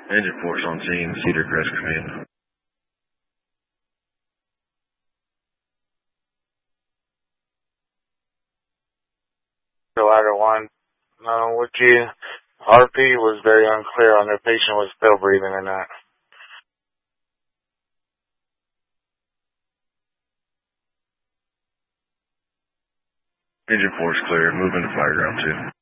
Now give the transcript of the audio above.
Engine Force on scene, Cedar Crest Command. Ladder 1, would you, RP was very unclear on their patient was still breathing or not. Engine Force clear, moving to fire ground 2.